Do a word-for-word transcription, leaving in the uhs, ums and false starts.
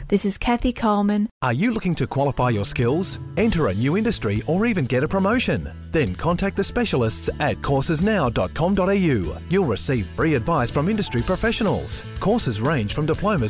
This is Kathy Coleman. Are you looking to qualify your skills, enter a new industry or even get a promotion? Then contact the specialists at courses now dot com dot a u. You'll receive free advice from industry professionals. Courses range from diplomas